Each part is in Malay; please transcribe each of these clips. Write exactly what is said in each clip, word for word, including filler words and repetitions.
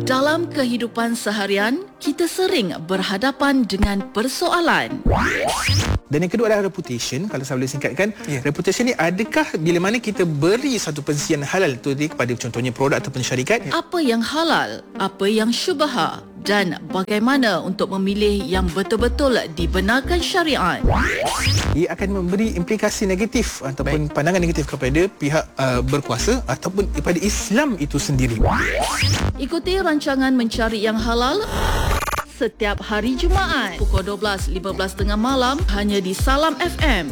Dalam kehidupan seharian, kita sering berhadapan dengan persoalan. Dan yang kedua adalah reputation. Kalau saya boleh singkatkan, yeah. reputation ni adakah bila mana kita beri satu pensian halal tu kepada contohnya produk ataupun syarikat, yeah. apa yang halal, apa yang syubha, dan bagaimana untuk memilih yang betul-betul dibenarkan syariat. Ia akan memberi implikasi negatif ataupun Baik. pandangan negatif kepada pihak uh, berkuasa ataupun kepada Islam itu sendiri. Ikuti rancangan Mencari Yang Halal setiap hari Jumaat pukul dua belas lima belas tengah malam hanya di Salam F M.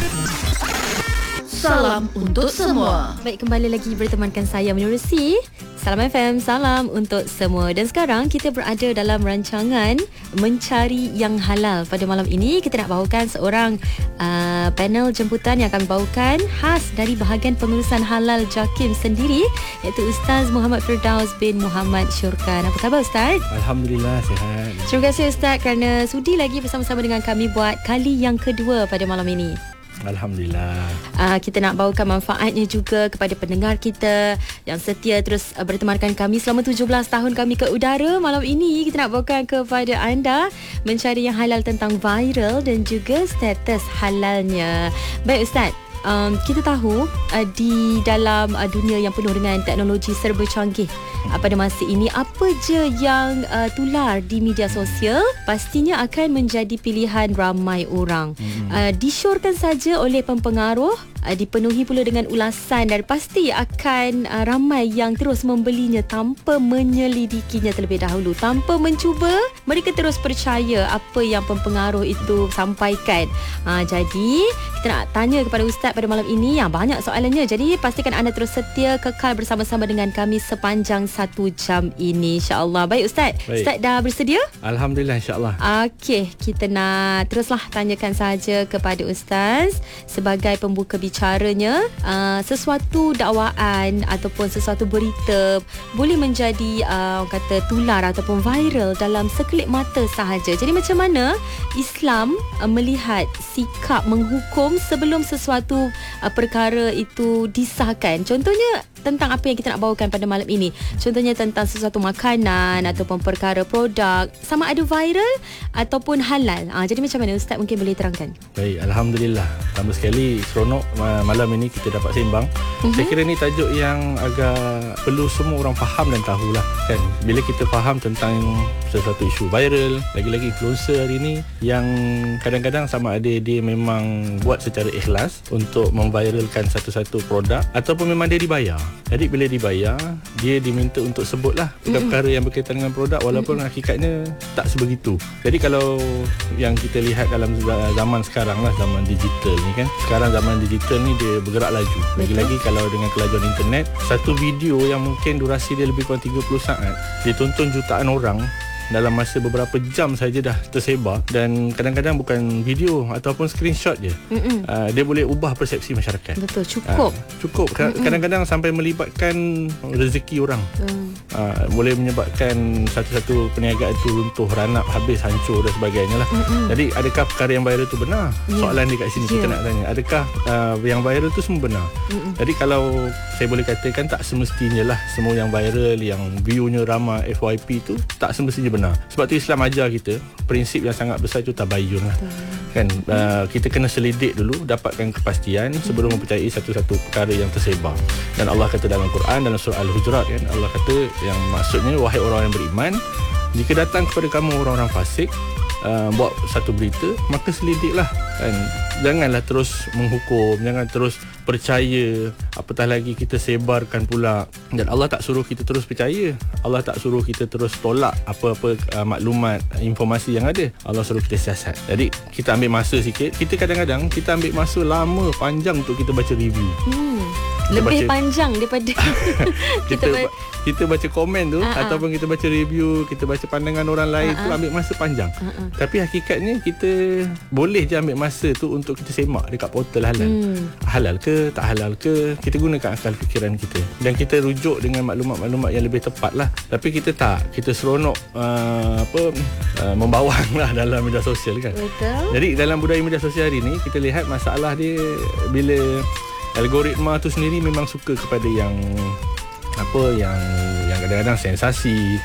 Salam untuk semua. Baik, kembali lagi bertemankan saya menerusi Salam F M, salam untuk semua. Dan sekarang kita berada dalam rancangan Mencari Yang Halal. Pada malam ini kita nak bawakan seorang uh, panel jemputan yang kami bawakan khas dari bahagian pengurusan halal JAKIM sendiri, iaitu Ustaz Muhammad Firdaus bin Muhammad Syurkan. Apa khabar Ustaz? Alhamdulillah sihat. Terima kasih Ustaz kerana sudi lagi bersama-sama dengan kami buat kali yang kedua pada malam ini. Alhamdulillah. Uh, kita nak bawakan manfaatnya juga kepada pendengar kita yang setia terus uh, bertemankan kami selama tujuh belas tahun kami ke udara. Malam ini kita nak bawakan kepada anda mencari yang halal tentang viral dan juga status halalnya. Baik Ustaz, Um, kita tahu uh, di dalam uh, dunia yang penuh dengan teknologi serba canggih uh, pada masa ini, apa je yang uh, tular di media sosial pastinya akan menjadi pilihan ramai orang. hmm. uh, Disyorkan saja oleh pempengaruh, uh, dipenuhi pula dengan ulasan, dan pasti akan uh, ramai yang terus membelinya tanpa menyelidikinya terlebih dahulu, tanpa mencuba. Mereka terus percaya apa yang pempengaruh itu sampaikan. uh, Jadi kita nak tanya kepada Ustaz pada malam ini yang banyak soalannya. Jadi pastikan anda terus setia kekal bersama-sama dengan kami sepanjang satu jam ini, insya-Allah. Baik Ustaz. Baik. Ustaz dah bersedia? Alhamdulillah, insya-Allah. Okey, kita nak teruslah tanyakan saja kepada Ustaz sebagai pembuka bicaranya, uh, sesuatu dakwaan ataupun sesuatu berita boleh menjadi uh, kata tular ataupun viral dalam sekelip mata sahaja. Jadi macam mana Islam uh, melihat sikap menghukum sebelum sesuatu uh, perkara itu disahkan? Contohnya tentang apa yang kita nak bawakan pada malam ini. Contohnya tentang sesuatu makanan ataupun perkara produk, sama ada viral ataupun halal. Ha, jadi macam mana Ustaz mungkin boleh terangkan? Baik, Alhamdulillah. Pertama sekali seronok malam ini kita dapat sembang. Uh-huh. Saya kira ni tajuk yang agak perlu semua orang faham dan tahulah kan. Bila kita faham tentang sesuatu isu viral, lagi-lagi influencer hari ni yang kadang-kadang sama ada dia memang buat secara ikhlas untuk memviralkan satu-satu produk ataupun memang dia dibayar. Jadi bila dibayar, dia diminta untuk sebutlah perkara yang berkaitan dengan produk walaupun mm-hmm. hakikatnya tak sebegitu. Jadi kalau yang kita lihat dalam zaman sekarang lah, zaman digital ni kan, sekarang zaman digital ni dia bergerak laju. Lagi-lagi kalau dengan kelajuan internet, satu video yang mungkin durasi dia lebih kurang tiga puluh saat ditonton jutaan orang dalam masa beberapa jam saja dah tersebar, dan kadang-kadang bukan video ataupun screenshot je. Uh, dia boleh ubah persepsi masyarakat. Betul, cukup. Uh, cukup. Mm-mm. Kadang-kadang sampai melibatkan rezeki orang. Mm. Uh, boleh menyebabkan satu-satu perniagaan itu runtuh, ranap, habis, hancur dan sebagainya lah. Mm-mm. Jadi adakah perkara yang viral itu benar? Yeah. Soalan dia kat sini yeah. kita nak tanya. Adakah uh, yang viral itu semua benar? Mm-mm. Jadi kalau saya boleh katakan tak semestinya lah semua yang viral, yang viewnya ramai F Y P itu tak semestinya benar. Benar. Sebab tu Islam ajar kita prinsip yang sangat besar itu tabayyun lah. Kan uh, kita kena selidik dulu, dapatkan kepastian sebelum mempercayai satu-satu perkara yang tersebar. Dan Allah kata dalam Quran, dalam surah Al-Hujurat kan, Allah kata yang maksudnya, wahai orang yang beriman, jika datang kepada kamu orang-orang fasik uh, buat satu berita, maka selidiklah kan. Janganlah terus menghukum, jangan terus percaya, apatah lagi kita sebarkan pula. Dan Allah tak suruh kita terus percaya, Allah tak suruh kita terus tolak apa-apa uh, maklumat, informasi yang ada. Allah suruh kita siasat. Jadi kita ambil masa sikit. Kita kadang-kadang kita ambil masa lama panjang untuk kita baca review. Hmm. Lebih baca, panjang daripada kita ba- kita baca komen tu, uh-uh. ataupun kita baca review, kita baca pandangan orang lain, uh-uh. tu ambil masa panjang. Uh-uh. Tapi hakikatnya kita boleh je ambil masa tu untuk kita semak dekat portal halal. Hmm. Halal ke, tak halal ke, kita gunakan akal fikiran kita dan kita rujuk dengan maklumat-maklumat yang lebih tepat lah. Tapi kita tak, kita seronok uh, apa uh, membawang lah dalam media sosial kan. Betul. Jadi dalam budaya media sosial hari ni kita lihat masalah dia bila algoritma tu sendiri memang suka kepada yang apa yang yang kadang-kadang sensasi,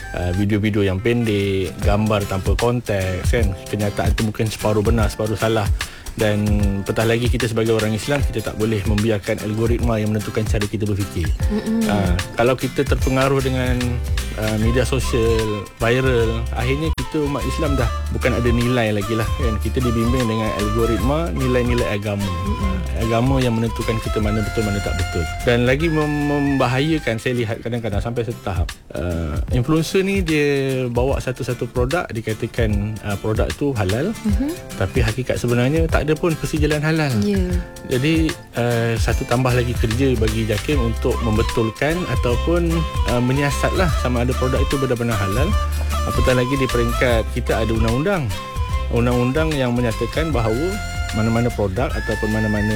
uh, video-video yang pendek, gambar tanpa konteks kan. Kenyataan tu mungkin separuh benar, separuh salah. Dan petah lagi kita sebagai orang Islam, kita tak boleh membiarkan algoritma yang menentukan cara kita berfikir. Uh, kalau kita terpengaruh dengan uh, media sosial, viral, akhirnya kita umat Islam dah bukan ada nilai lagi lah kan. Kita dibimbing dengan algoritma, nilai-nilai agama. Uh, agama yang menentukan kita mana betul, mana tak betul. Dan lagi mem- membahayakan, saya lihat kadang-kadang sampai satu tahap, uh, influencer ni dia bawa satu-satu produk, dikatakan uh, produk tu halal, uh-huh. tapi hakikat sebenarnya tak ada pun persijalan halal. Yeah. Jadi uh, satu tambah lagi kerja bagi JAKIM untuk membetulkan ataupun uh, menyiasatlah sama ada produk itu benar-benar halal. Apatah lagi di peringkat kita ada undang-undang. Undang-undang yang menyatakan bahawa mana-mana produk ataupun mana-mana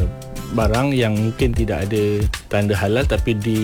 barang yang mungkin tidak ada tanda halal tapi di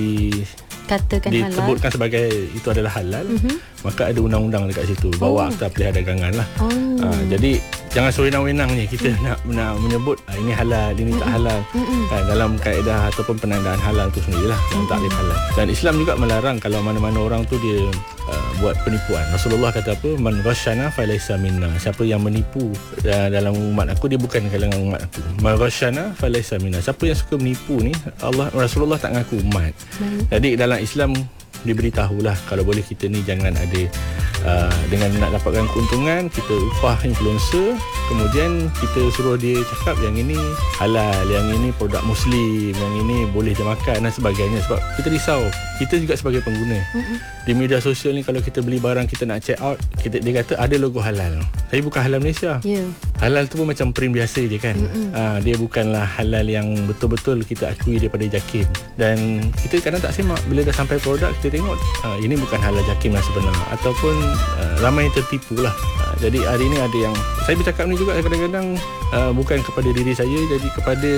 katakan disebutkan halal, sebagai itu adalah halal, uh-huh. maka ada undang-undang dekat situ, bawa oh. akta pelihara dagangan lah. Oh. Uh, jadi jangan sewenang-wenang ni kita uh-huh. nak, nak menyebut uh, ini halal, ini uh-huh. tak halal. Uh-huh. Uh, dalam kaedah ataupun penandaan halal tu sendirilah, yang uh-huh. takrif halal. Dan Islam juga melarang kalau mana-mana orang tu dia uh, buat penipuan. Rasulullah kata apa? Man ghasyana falaysa minna. Siapa yang menipu uh, dalam umat aku, dia bukan kalangan umat aku. Man ghasyana falaysa minna. Siapa yang suka menipu ni, Allah Rasulullah tak ngaku umat. Uh-huh. Jadi dalam Islam diberitahulah kalau boleh kita ni jangan ada uh, dengan nak dapatkan keuntungan kita upah influencer, kemudian kita suruh dia cakap yang ini halal, yang ini produk muslim, yang ini boleh dia makan dan sebagainya. Sebab kita risau, kita juga sebagai pengguna uh-huh. di media sosial ni, kalau kita beli barang kita nak check out, kita, dia kata ada logo halal, tapi bukan halal Malaysia. yeah. Halal tu pun macam print biasa je kan. uh-huh. uh, dia bukanlah halal yang betul-betul kita akui daripada JAKIM. Dan kita kadang tak semak bila dah sampai produk, kita tengok uh, ini bukan halal JAKIM lah sebenarnya, ataupun uh, ramai yang tertipu lah. uh, jadi hari ni ada yang saya bercakap ni juga kadang-kadang uh, bukan kepada diri saya, jadi kepada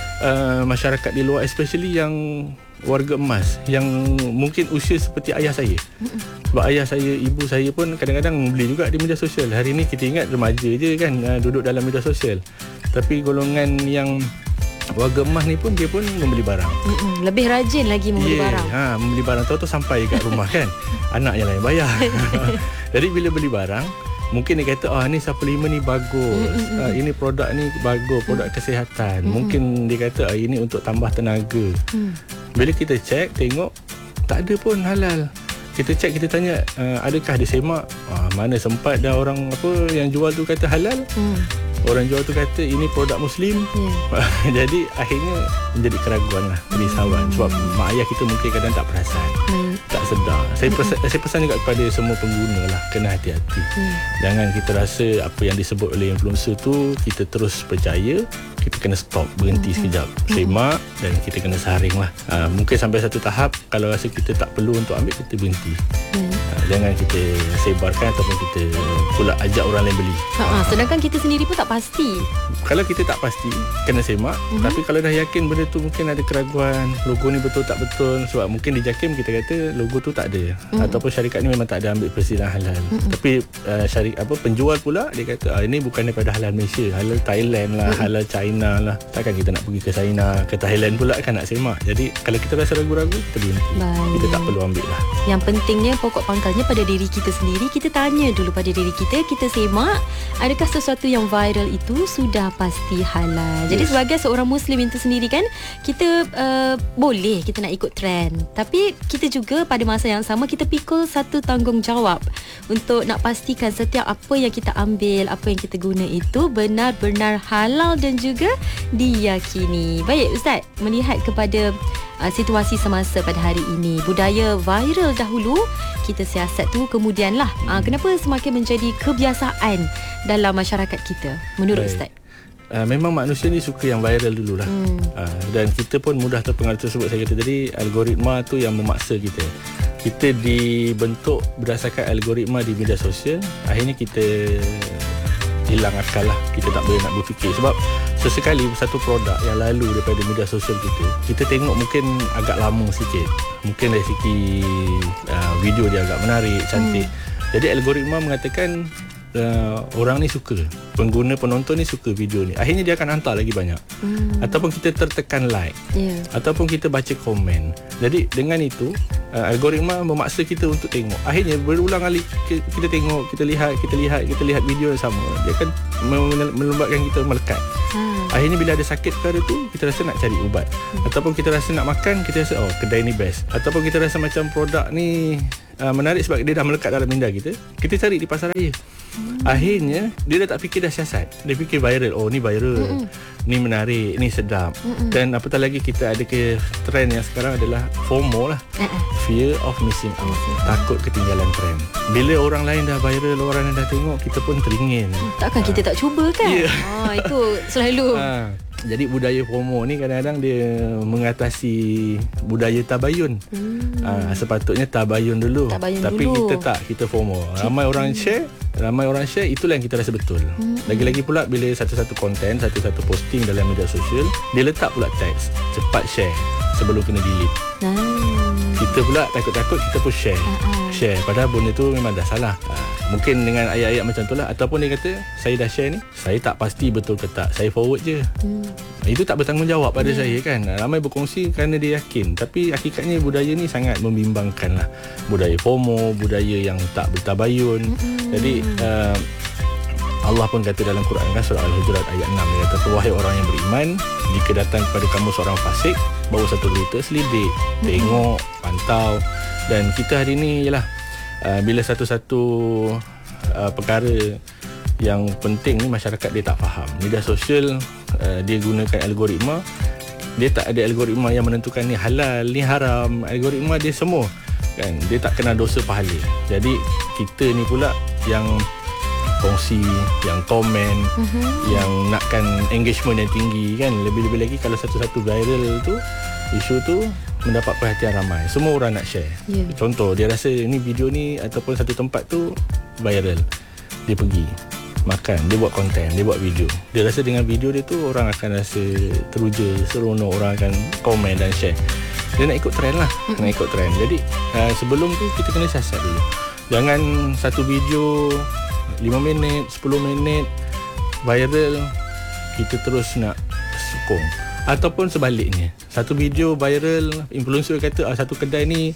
uh, masyarakat di luar, especially yang warga emas yang mungkin usia seperti ayah saya. Sebab ayah saya, ibu saya pun kadang-kadang beli juga di media sosial. Hari ni kita ingat remaja je kan uh, duduk dalam media sosial, tapi golongan yang warga emas ni pun dia pun membeli barang. Mm-mm, lebih rajin lagi membeli yeah, barang. Ha, membeli barang tu tu sampai kat rumah kan. Anak yang lain bayar. Jadi bila beli barang, mungkin dia kata ah ni suplemen ni bagus. Ah, ini produk ni bagus, produk mm. kesihatan. Mm. Mungkin dia kata ah ini untuk tambah tenaga. Mm. Bila kita cek tengok tak ada pun halal. Kita cek, kita tanya uh, adakah dia semak, ah, mana sempat dah orang apa yang jual tu kata halal. Mm. Orang jual tu kata ini produk muslim. Yeah. Jadi akhirnya menjadi keraguan lah, kerisauan. Sebab mak ayah kita mungkin kadang tak perasan, mm. tak sedar. Saya pesan, saya pesan juga kepada semua pengguna lah, kena hati-hati. Mm. Jangan kita rasa apa yang disebut oleh influencer tu kita terus percaya. Kita kena stop, berhenti mm-hmm. sekejap, semak dan kita kena saring lah. Uh, mungkin sampai satu tahap kalau rasa kita tak perlu untuk ambil, kita berhenti. Mm. Uh, jangan kita sebarkan ataupun kita pula ajak orang lain beli. Ha-ha, sedangkan kita sendiri pun tak pasti. Kalau kita tak pasti, kena semak. Mm-hmm. Tapi kalau dah yakin benda tu mungkin ada keraguan, logo ni betul tak betul, sebab mungkin di JAKIM kita kata logo tu tak ada, mm-hmm. ataupun syarikat ni memang tak ada ambil persediaan halal. Mm-hmm. Tapi uh, syarikat apa penjual pula dia kata ah, ini bukan daripada halal Malaysia, halal Thailand lah, mm-hmm. halal China lah. Takkan kita nak pergi ke China, ke Thailand pula kan nak semak. Jadi kalau kita rasa ragu-ragu, kita berhenti. Baik. Kita tak perlu ambil lah. Yang pentingnya pokok pangkalnya pada diri kita sendiri. Kita tanya dulu pada diri kita, kita semak adakah sesuatu yang viral itu sudah pasti halal. Jadi yes. sebagai seorang Muslim itu sendiri kan, kita uh, boleh kita nak ikut trend, tapi kita juga pada masa yang sama kita pikul satu tanggungjawab untuk nak pastikan setiap apa yang kita ambil, apa yang kita guna itu benar-benar halal dan juga diyakini. Baik Ustaz, melihat kepada uh, situasi semasa pada hari ini, budaya viral dahulu kita siasat tu kemudianlah hmm. uh, kenapa semakin menjadi kebiasaan dalam masyarakat kita menurut Baik. Ustaz? Uh, memang manusia ni suka yang viral dululah. Hmm. Uh, dan kita pun mudah terpengaruh tersebut. Saya kata tadi, algoritma tu yang memaksa kita. Kita dibentuk berdasarkan algoritma di media sosial. Akhirnya kita hilang akal lah. Kita tak boleh nak berfikir. Sebab sesekali satu produk yang lalu daripada media sosial kita, kita tengok mungkin agak lama sikit. Mungkin dari segi uh, video dia agak menarik, cantik. Hmm. Jadi algoritma mengatakan uh, orang ni suka, pengguna penonton ni suka video ni, akhirnya dia akan hantar lagi banyak. hmm. Ataupun kita tertekan like, yeah. ataupun kita baca komen. Jadi dengan itu uh, algoritma memaksa kita untuk tengok. Akhirnya berulang kali kita tengok, kita lihat, kita lihat, kita lihat video yang sama, dia akan melembatkan kita melekat. hmm. Akhirnya bila ada sakit perkara tu, kita rasa nak cari ubat. hmm. Ataupun kita rasa nak makan, kita rasa oh kedai ni best. Ataupun kita rasa macam produk ni uh, menarik sebab dia dah melekat dalam minda kita, kita cari di pasar raya. hmm. Akhirnya dia dah tak fikir dah siasat, dia fikir viral. Oh ni viral, hmm. ni menarik, ni sedap. hmm. Dan apatah lagi kita ada ke trend yang sekarang adalah FOMO lah, uh-uh. fear of missing out, uh-huh. takut ketinggalan trend. Bila orang lain dah viral, orang lain dah tengok, kita pun teringin. Takkan ha. kita tak cuba kan? yeah. ha, Itu selalu ha. Jadi budaya FOMO ni kadang-kadang dia mengatasi budaya tabayun. hmm. ha, Sepatutnya tabayun dulu, tabayun tapi dulu. kita tak, kita FOMO. Ramai hmm. orang share, ramai orang share, itulah yang kita rasa betul. hmm. Lagi-lagi pula bila satu-satu konten, satu-satu posting dalam media sosial, dia letak pula teks cepat share sebelum kena delete. hmm. Kita pula takut-takut kita pun share. uh-uh. Share, padahal benda tu memang dah salah. ha, Mungkin dengan ayat-ayat macam tu lah. Ataupun dia kata, saya dah share ni, saya tak pasti betul ke tak, saya forward je. hmm. Itu tak bertanggungjawab pada hmm. saya kan. Ramai berkongsi kerana dia yakin, tapi hakikatnya budaya ni sangat membimbangkan lah. Budaya FOMO, budaya yang tak bertabayun. hmm. Jadi uh, Allah pun kata dalam Quran kan, surah Al-Hujurat ayat enam, dia kata, wahai orang yang beriman, jika datang kepada kamu seorang fasik bawa satu berita, selidik, hmm. tengok, pantau. Dan kita hari ni ialah uh, bila satu-satu uh, perkara yang penting ni masyarakat dia tak faham. Media sosial uh, dia gunakan algoritma. Dia tak ada algoritma yang menentukan ni halal, ni haram. Algoritma dia semua kan, dia tak kena dosa pahala. Jadi kita ni pula yang kongsi, yang komen, uh-huh. yang nakkan engagement yang tinggi kan. Lebih-lebih lagi kalau satu-satu viral tu, isu tu mendapat perhatian ramai, semua orang nak share. yeah. Contoh, dia rasa ni video ni ataupun satu tempat tu viral, dia pergi makan, dia buat konten, dia buat video. Dia rasa dengan video dia tu orang akan rasa teruja, seronok, orang akan komen dan share. Dia nak ikut trend lah, mm-hmm. nak ikut trend. Jadi uh, sebelum tu kita kena siasat dulu. Jangan satu video lima minit, sepuluh minit viral, kita terus nak sokong. Ataupun sebaliknya, satu video viral, influencer kata ah, satu kedai ni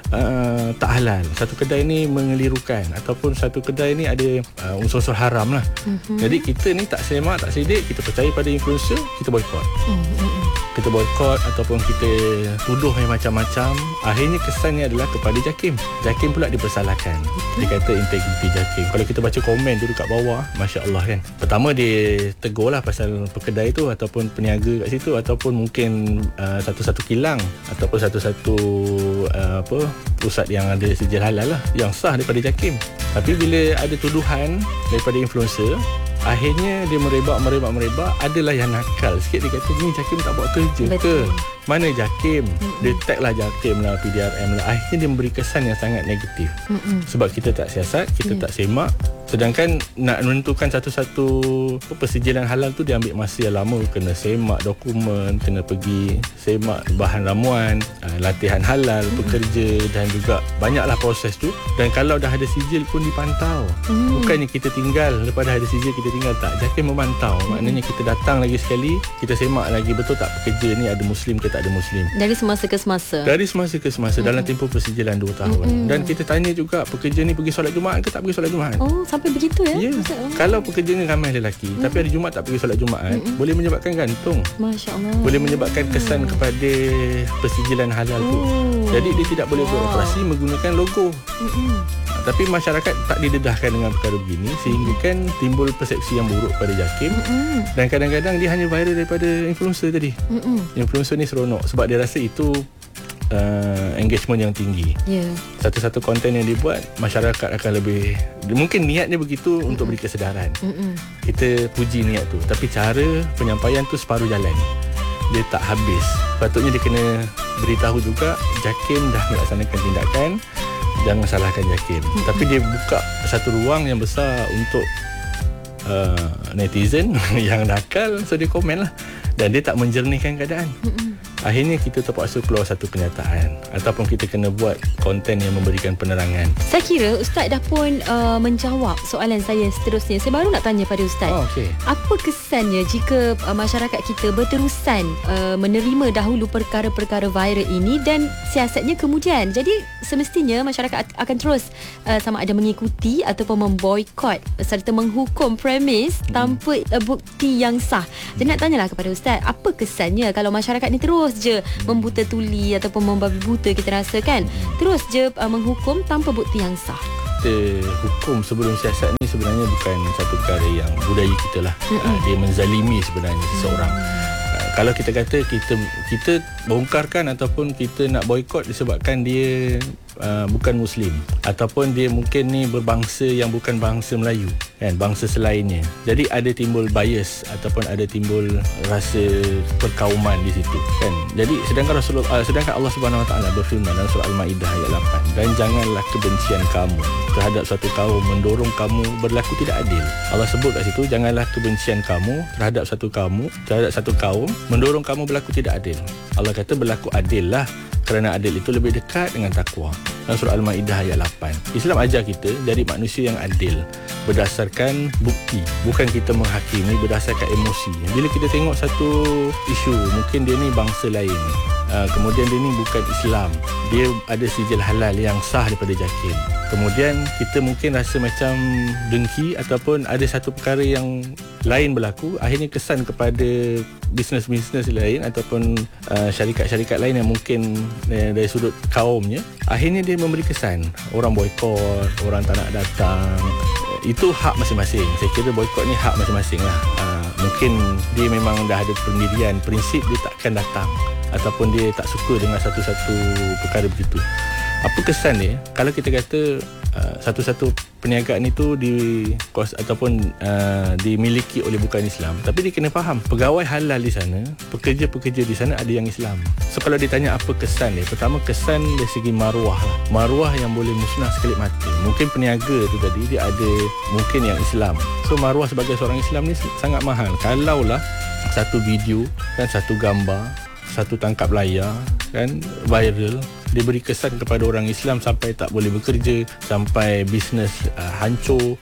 uh, tak halal, satu kedai ni mengelirukan, ataupun satu kedai ni ada uh, unsur-unsur haram lah. mm-hmm. Jadi kita ni tak semak, tak sedik, kita percaya pada influencer, kita boycott. mm-hmm. Kita boycott ataupun kita tuduh yang macam-macam. Akhirnya kesannya adalah kepada JAKIM. JAKIM pula dipersalahkan. Dia kata integriti JAKIM. Kalau kita baca komen tu dekat bawah, Masya Allah kan, pertama dia tegur lah pasal pekedai tu ataupun peniaga kat situ, ataupun mungkin uh, satu-satu kilang ataupun satu-satu uh, apa pusat yang ada sijil halal lah, yang sah daripada JAKIM. Tapi bila ada tuduhan daripada influencer, akhirnya dia merebak, merebak, merebak. Adalah yang nakal sikit, dia kata ni JAKIM tak buat kerja. Betul. Ke mana JAKIM? Mm-mm. Dia tag lah JAKIM lah, P D R M lah. Akhirnya dia memberi kesan yang sangat negatif. Mm-mm. Sebab kita tak siasat, kita yeah. tak semak. Sedangkan nak menentukan satu-satu persijilan halal tu dia ambil masa yang lama. Kena semak dokumen, kena pergi semak bahan ramuan, latihan halal, mm-hmm. pekerja, dan juga banyaklah proses tu. Dan kalau dah ada sijil pun dipantau. mm. Bukannya kita tinggal, lepas dah ada sijil kita tinggal, tak. JAKIM memantau. mm. Maknanya kita datang lagi sekali, kita semak lagi betul tak pekerja ni ada Muslim ke tak ada Muslim. Dari semasa ke semasa Dari semasa ke semasa mm. dalam tempoh persijilan dua tahun. mm. Dan kita tanya juga, pekerja ni pergi solat Jumaat ke tak pergi solat Jumaat. Oh, sampai begitu ya? Yeah. Kalau pekerja ni ramai lelaki, mm. tapi hari Jumaat tak pergi solat Jumaat, mm-mm. boleh menyebabkan gantung. Masya Allah. Boleh menyebabkan kesan mm. kepada persijilan halal oh. tu. Jadi dia tidak boleh wow. beroperasi menggunakan logo. Mm-mm. Tapi masyarakat tak didedahkan dengan perkara begini, sehingga kan timbul persepsi yang buruk pada JAKIM. Mm-mm. Dan kadang-kadang dia hanya viral daripada influencer tadi. Mm-mm. Influencer ni seronok sebab dia rasa itu Uh, engagement yang tinggi. yeah. Satu-satu konten yang dibuat, masyarakat akan lebih, mungkin niatnya begitu mm-hmm. untuk beri kesedaran. mm-hmm. Kita puji niat tu, tapi cara penyampaian tu separuh jalan, dia tak habis. Patutnya dia kena beritahu juga, JAKIM dah melaksanakan tindakan, jangan salahkan JAKIM. mm-hmm. Tapi dia buka satu ruang yang besar untuk uh, netizen yang nakal, so dia komen lah. Dan dia tak menjernihkan keadaan. mm-hmm. akhirnya kita terpaksa keluar satu kenyataan ataupun kita kena buat konten yang memberikan penerangan. Saya kira Ustaz dah pun uh, menjawab soalan saya seterusnya. Saya baru nak tanya pada Ustaz, Oh, okay. apa kesannya jika uh, masyarakat kita berterusan uh, menerima dahulu perkara-perkara viral ini dan siasatnya kemudian. Jadi semestinya masyarakat akan terus uh, sama ada mengikuti ataupun memboikot serta menghukum premis hmm. tanpa uh, bukti yang sah. Jadi nak tanyalah kepada Ustaz, apa kesannya kalau masyarakat ni terus je membuta tuli ataupun membabi buta, kita rasa kan, terus je uh, menghukum tanpa bukti yang sah. Kita hukum sebelum siasat ni sebenarnya bukan satu perkara yang budaya kita lah. Uh, dia menzalimi sebenarnya seseorang. Uh, kalau kita kata kita kita bongkarkan ataupun kita nak boikot disebabkan dia uh, bukan Muslim ataupun dia mungkin ni berbangsa yang bukan bangsa Melayu, kan, bangsa selainnya. Jadi ada timbul bias ataupun ada timbul rasa perkauman di situ, kan. Jadi sedangkan Rasulullah uh, sedangkan Allah Subhanahu Wa Taala berfirman dalam surah Al-Maidah ayat lapan, dan janganlah kebencian kamu terhadap suatu kaum mendorong kamu berlaku tidak adil. Allah sebut kat situ, janganlah kebencian kamu terhadap satu kaum terhadap satu kaum mendorong kamu berlaku tidak adil. Allah kata berlaku adil lah, kerana adil itu lebih dekat dengan takwa. Dalam surah Al-Maidah ayat lapan. Islam ajar kita jadi manusia yang adil berdasarkan bukti, bukan kita menghakimi berdasarkan emosi. Bila kita tengok satu isu, mungkin dia ni bangsa lain, uh, kemudian dia ni bukan Islam, dia ada sijil halal yang sah daripada JAKIM, kemudian kita mungkin rasa macam dengki ataupun ada satu perkara yang lain berlaku, akhirnya kesan kepada bisnes-bisnes lain ataupun uh, syarikat-syarikat lain yang mungkin uh, dari sudut kaumnya, akhirnya dia memberi kesan orang boikot, orang tak nak datang. Itu hak masing-masing. Saya kira boikot ni hak masing-masing lah. uh, Mungkin dia memang dah ada pendirian, prinsip dia takkan datang ataupun dia tak suka dengan satu-satu perkara begitu. Apa kesan dia kalau kita kata uh, satu-satu perniagaan itu di kos ataupun uh, dimiliki oleh bukan Islam, tapi dia kena faham pegawai halal di sana, pekerja-pekerja di sana ada yang Islam. So kalau ditanya apa kesan dia, pertama kesan dari segi maruah lah. Maruah yang boleh musnah sekelip mata. Mungkin peniaga tu tadi dia ada mungkin yang Islam, so maruah sebagai seorang Islam ni sangat mahal. Kalaulah satu video dan satu gambar, satu tangkap layar kan viral, dia beri kesan kepada orang Islam sampai tak boleh bekerja, sampai bisnes uh, hancur,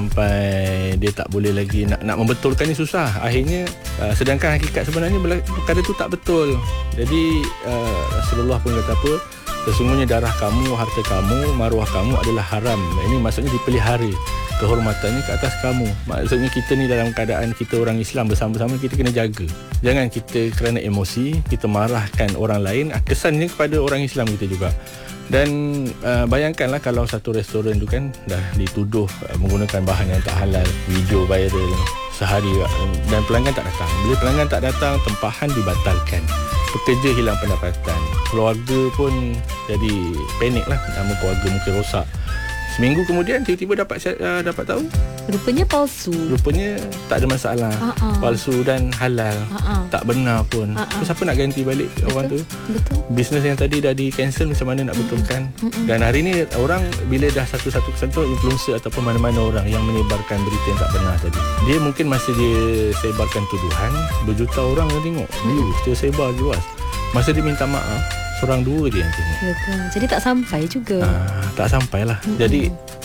sampai dia tak boleh lagi nak nak membetulkan ni susah. Akhirnya uh, sedangkan hakikat sebenarnya perkara tu tak betul. Jadi uh, Rasulullah pun kata apa? Sesungguhnya darah kamu, harta kamu, maruah kamu adalah haram. Ini maksudnya dipelihara kehormatannya ke atas kamu. Maksudnya kita ni dalam keadaan kita orang Islam bersama-sama, kita kena jaga. Jangan kita kerana emosi kita marahkan orang lain, kesannya kepada orang Islam kita juga. Dan uh, bayangkanlah kalau satu restoran tu kan dah dituduh uh, menggunakan bahan yang tak halal, video viral sehari uh, dan pelanggan tak datang. Bila pelanggan tak datang, tempahan dibatalkan, pekerja hilang pendapatan, keluarga pun jadi panik lah, nama keluarga mungkin rosak. Seminggu kemudian tiba-tiba dapat uh, dapat tahu rupanya palsu. Rupanya tak ada masalah. Uh-uh. Palsu dan halal. Uh-uh. Tak benar pun. Uh-uh. So, siapa nak ganti balik Betul. orang tu? Betul. Bisnes yang tadi dah di cancel, macam mana nak betulkan? Uh-uh. Dan hari ni orang bila dah satu-satu kesentuh influencer ataupun mana-mana orang yang menyebarkan berita yang tak benar tadi, dia mungkin masa dia sebarkan tuduhan, berjuta orang yang tengok. View dia sebar luas. Masa dia minta maaf, seorang dua je yang tengok. Betul. Jadi tak sampai juga. Uh, tak sampai lah. Mm-hmm. Jadi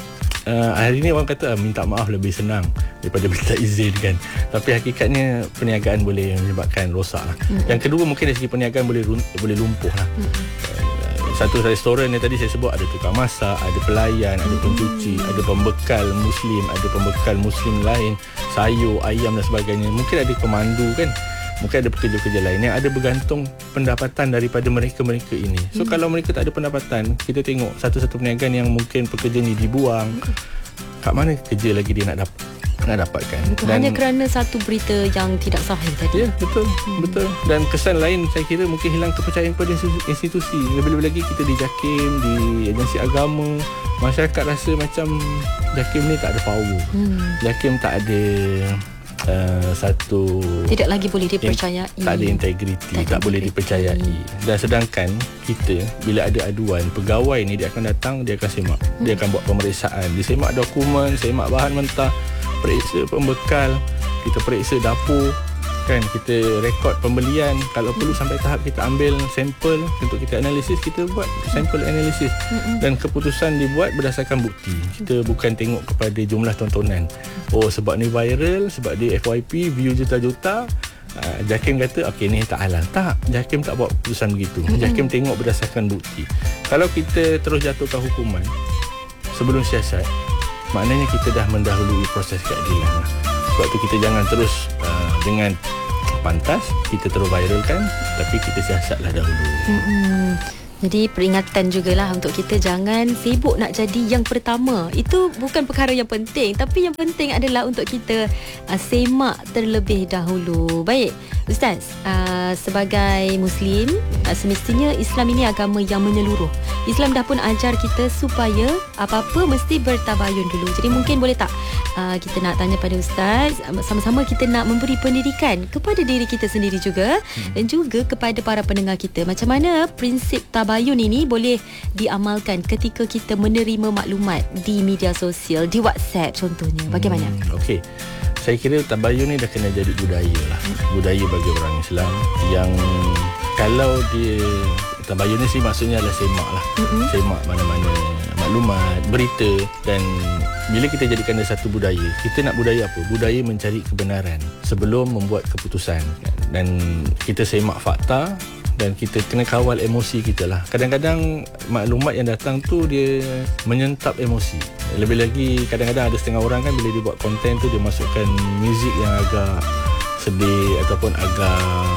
uh, hari ni orang kata uh, minta maaf lebih senang daripada minta izin kan. Tapi hakikatnya perniagaan boleh menyebabkan rosak lah. Mm-hmm. Yang kedua mungkin dari segi perniagaan boleh boleh lumpuh lah. Mm-hmm. Uh, satu restoran yang tadi saya sebut ada tukang masak, ada pelayan, ada pencuci, mm-hmm. ada pembekal Muslim, ada pembekal Muslim lain, sayur, ayam dan sebagainya. Mungkin ada pemandu kan. Mungkin ada pekerja-pekerja lain yang ada bergantung pendapatan daripada mereka-mereka ini. So hmm. kalau mereka tak ada pendapatan, kita tengok satu-satu perniagaan yang mungkin pekerja ni dibuang, kat mana kerja lagi dia nak dapat nak dapatkan. Betul. Dan hanya kerana satu berita yang tidak sahih tadi. Ya, betul. Hmm. Betul. Dan kesan lain saya kira mungkin hilang kepercayaan kepada institusi. Lebih-lebih lagi kita di JAKIM, di agensi agama, masyarakat rasa macam JAKIM ni tak ada power. Hmm. JAKIM tak ada Uh, satu tidak lagi boleh dipercayai, in, tak ada integriti, tak, tak boleh dipercayai. Dan sedangkan kita bila ada aduan, pegawai ni dia akan datang, dia akan semak, hmm. dia akan buat pemeriksaan, dia semak dokumen, semak bahan mentah, periksa pembekal, kita periksa dapur kan kita rekod pembelian, kalau perlu sampai tahap kita ambil sampel untuk kita analisis, kita buat sampel analisis. Mm-hmm. Dan keputusan dibuat berdasarkan bukti. Kita bukan tengok kepada jumlah tontonan. Oh, sebab ni viral, sebab dia F Y P, view juta-juta, uh, JAKIM kata okey ni tak halal. Tak, JAKIM tak buat keputusan begitu. Mm-hmm. JAKIM tengok berdasarkan bukti. Kalau kita terus jatuhkan hukuman sebelum siasat, maknanya kita dah mendahului proses keadilan lah. Sebab tu kita jangan terus uh, dengan pantas kita terus viralkan, tapi kita siasatlah dahulu. Mm-hmm. Jadi peringatan jugalah untuk kita jangan sibuk nak jadi yang pertama. Itu bukan perkara yang penting, tapi yang penting adalah untuk kita uh, semak terlebih dahulu. Baik, Ustaz, uh, sebagai Muslim, uh, semestinya Islam ini agama yang menyeluruh. Islam dah pun ajar kita supaya apa-apa mesti bertabayun dulu. Jadi mungkin boleh tak uh, kita nak tanya pada Ustaz, sama-sama kita nak memberi pendidikan kepada diri kita sendiri juga, hmm. dan juga kepada para pendengar kita. Macam mana prinsip tabayun ini boleh diamalkan ketika kita menerima maklumat di media sosial, di WhatsApp contohnya. Bagaimana? Hmm, Okey. Saya kira tabayun ni dah kena jadi budaya lah. Hmm. Budaya bagi orang Islam yang kalau dia tabayun ni sih maksudnya adalah semak lah. Mm-hmm. Semak mana-mana maklumat, berita. Dan bila kita jadikan dia satu budaya, kita nak budaya apa? Budaya mencari kebenaran sebelum membuat keputusan. Dan kita semak fakta dan kita kena kawal emosi kita lah. Kadang-kadang maklumat yang datang tu dia menyentap emosi. Lebih lagi kadang-kadang ada setengah orang kan bila dia buat konten tu dia masukkan muzik yang agak sedih ataupun agak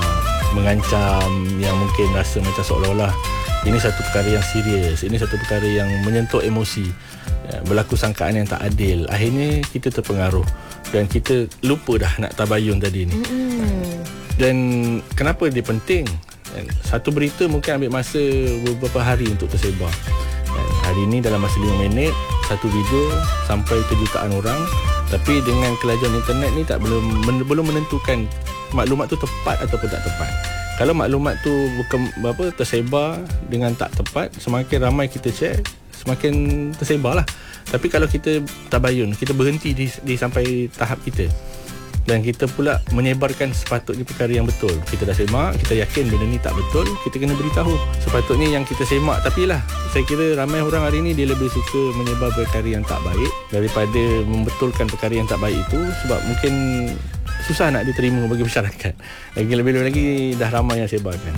mengancam, yang mungkin rasa macam seolah-olah ini satu perkara yang serius, ini satu perkara yang menyentuh emosi, berlaku sangkaan yang tak adil. Akhirnya kita terpengaruh dan kita lupa dah nak tabayun tadi ni. Mm-hmm. Dan kenapa dia penting? Satu berita mungkin ambil masa beberapa hari untuk tersebar. Dan hari ini dalam masa lima minit satu video sampai ke jutaan orang. Tapi dengan kelajuan internet ni tak belum men, belum menentukan maklumat tu tepat ataupun tak tepat. Kalau maklumat tu bukan apa tersebar dengan tak tepat, semakin ramai kita share, semakin tersebarlah. Tapi kalau kita tabayun, kita berhenti di, di sampai tahap kita, dan kita pula menyebarkan sepatutnya perkara yang betul. Kita dah semak, kita yakin benda ni tak betul, kita kena beritahu. Sepatutnya yang kita semak, tapi lah saya kira ramai orang hari ni dia lebih suka menyebar perkara yang tak baik daripada membetulkan perkara yang tak baik itu, sebab mungkin susah nak diterima bagi masyarakat. Lagi lebih-lebih lagi dah ramai yang sebarkan.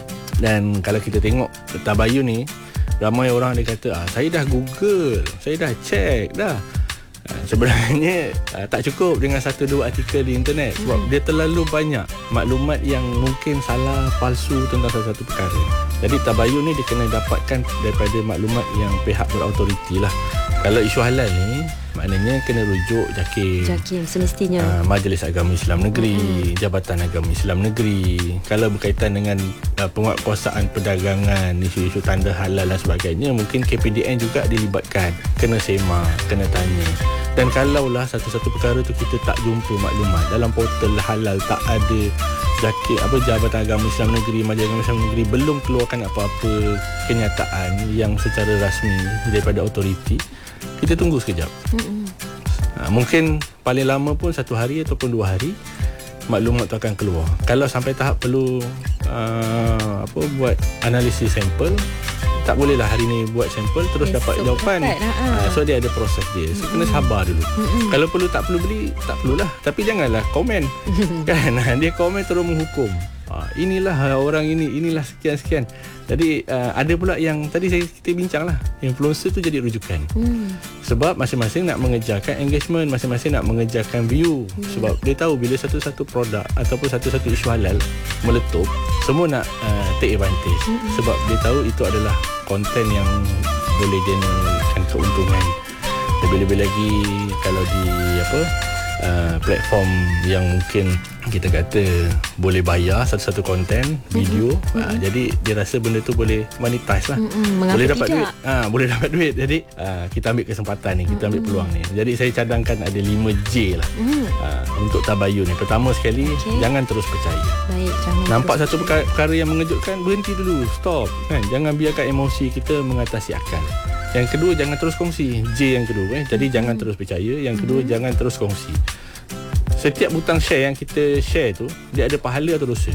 Dan kalau kita tengok tabayun ni, ramai orang dia kata, ah, saya dah Google, saya dah check dah. Sebenarnya tak cukup dengan satu dua artikel di internet, sebab hmm. dia terlalu banyak maklumat yang mungkin salah, palsu tentang satu-satu perkara. Jadi tabayun ni dia kena dapatkan daripada maklumat yang pihak berautoriti lah. Kalau isu halal ni maknanya kena rujuk JAKIM, JAKIM semestinya, uh, Majlis Agama Islam Negeri, hmm. Jabatan Agama Islam Negeri. Kalau berkaitan dengan uh, penguatkuasaan perdagangan, isu-isu tanda halal dan sebagainya, mungkin K P D N juga dilibatkan. Kena semak, kena tanya. Dan kalaulah satu-satu perkara tu kita tak jumpa maklumat dalam portal halal, tak ada JAKIM, apa Jabatan Agama Islam Negeri, Majlis Agama Islam Negeri belum keluarkan apa-apa kenyataan yang secara rasmi daripada autoriti, kita tunggu sekejap. Mm-hmm. Ha, mungkin paling lama pun satu hari ataupun dua hari maklumat tu akan keluar. Kalau sampai tahap perlu uh, apa buat analisis sampel, tak bolehlah hari ni buat sampel terus yes, dapat so jawapan. Dapat, uh, so dia ada proses dia. So mm-hmm. kena sabar dulu. Mm-hmm. Kalau perlu tak perlu beli, tak perlulah. Tapi janganlah komen. Kan dia komen terus menghukum. Ha, inilah orang ini, inilah sekian-sekian. Jadi uh, ada pula yang tadi saya kita bincang lah, influencer tu jadi rujukan. Hmm. Sebab masing-masing nak mengejarkan engagement, masing-masing nak mengejarkan view. Hmm. Sebab dia tahu bila satu-satu produk ataupun satu-satu isu halal meletup, semua nak uh, take advantage. Hmm. Sebab dia tahu itu adalah konten yang boleh generate keuntungan. Lebih-lebih lagi kalau di apa uh, platform yang mungkin kita kata boleh bayar satu-satu konten video, mm-hmm. uh, jadi dia rasa benda tu boleh monetize lah, mm-hmm. boleh dapat tidak? duit uh, boleh dapat duit. Jadi uh, kita ambil kesempatan ni, kita ambil mm-hmm. peluang ni. Jadi saya cadangkan ada lima J lah, mm. uh, untuk tabayun ni. Pertama sekali, okay. jangan terus percaya. Baik, jangan nampak terus satu perkara, perkara yang mengejutkan, berhenti dulu, stop kan? Jangan biarkan emosi kita mengatasi akal. Yang kedua, jangan terus kongsi. J yang kedua eh. Jadi mm-hmm. jangan terus percaya. Yang kedua, mm-hmm. jangan terus kongsi. setiap butang share yang kita share tu, dia ada pahala atau dosa.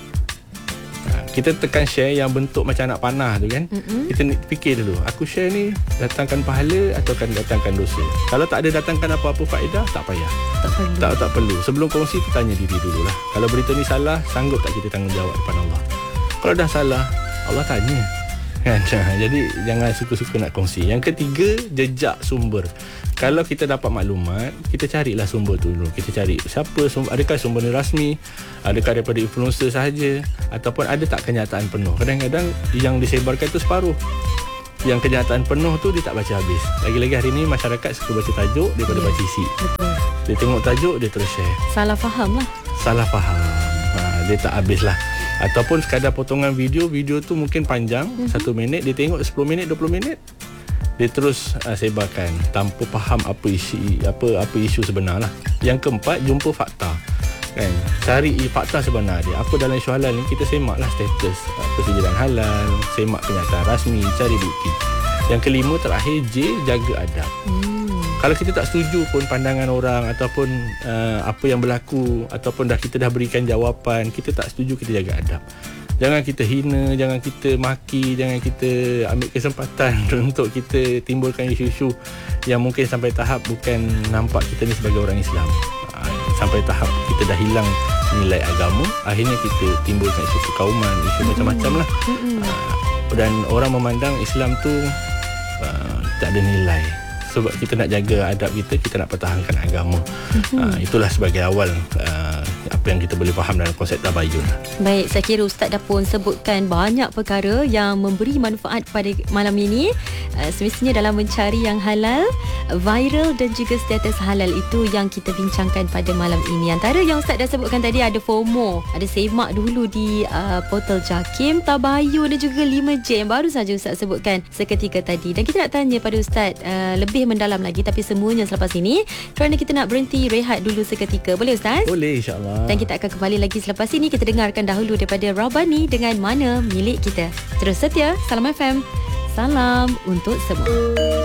Kita tekan share yang bentuk macam anak panah tu kan. Mm-hmm. Kita fikir dulu, aku share ni datangkan pahala atau akan datangkan dosa. Kalau tak ada datangkan apa-apa faedah, tak payah. Tak perlu. Tak, tak perlu. Sebelum kongsi, kita tanya diri dululah. Kalau berita ni salah, sanggup tak kita tanggungjawab depan Allah? Kalau dah salah, Allah tanya. Kan? Jadi jangan suka-suka nak kongsi. Yang ketiga, jejak sumber. Kalau kita dapat maklumat, kita carilah sumber tu dulu. Kita cari siapa sumber, adakah sumber ni rasmi, adakah daripada influencer sahaja, ataupun ada tak kenyataan penuh. Kadang-kadang yang disebarkan tu separuh, yang kenyataan penuh tu dia tak baca habis. Lagi-lagi hari ni masyarakat suka baca tajuk daripada yeah. baca isi. Betul. Dia tengok tajuk, dia terus share. Salah faham lah. Salah faham. Ha, dia tak habis lah. Ataupun sekadar potongan video, video tu mungkin panjang, mm-hmm. satu minit, dia tengok sepuluh minit, dua puluh minit, dia terus uh, sebarkan tanpa faham apa isi apa apa isu sebenar lah. Yang keempat, jumpa fakta. Kan? Cari fakta sebenar dia. Apa dalam isu halal ni, kita semaklah status uh, persediaan halal, semak kenyataan rasmi, cari bukti. Yang kelima, terakhir, J, jaga adab. Hmm. Kalau kita tak setuju pun pandangan orang ataupun uh, apa yang berlaku, ataupun dah kita dah berikan jawapan, kita tak setuju, kita jaga adab. Jangan kita hina, jangan kita maki, jangan kita ambil kesempatan untuk kita timbulkan isu-isu yang mungkin sampai tahap bukan nampak kita ni sebagai orang Islam. Sampai tahap kita dah hilang nilai agama, akhirnya kita timbulkan isu perkauman, isu mm-hmm. macam-macam lah. Mm-hmm. Dan orang memandang Islam tu uh, tak ada nilai. Sebab kita nak jaga adab kita, kita nak pertahankan agama. Mm-hmm. Uh, itulah sebagai awal uh, apa yang kita boleh faham dalam konsep tabayun. Baik, saya kira Ustaz dah pun sebutkan banyak perkara yang memberi manfaat pada malam ini. Uh, semestinya dalam mencari yang halal, viral dan juga status halal itu yang kita bincangkan pada malam ini. Antara yang Ustaz dah sebutkan tadi ada FOMO, ada semak dulu di uh, portal JAKIM, tabayun dan juga lima J yang baru saja Ustaz sebutkan seketika tadi. Dan kita nak tanya pada Ustaz uh, lebih mendalam lagi, tapi semuanya selepas ini, kerana kita nak berhenti rehat dulu seketika. Boleh Ustaz? Boleh, insyaAllah. Dan kita akan kembali lagi selepas ini. Kita dengarkan dahulu daripada Rabani dengan Mana Milik Kita. Terus setia, Salam F M. Salam untuk semua.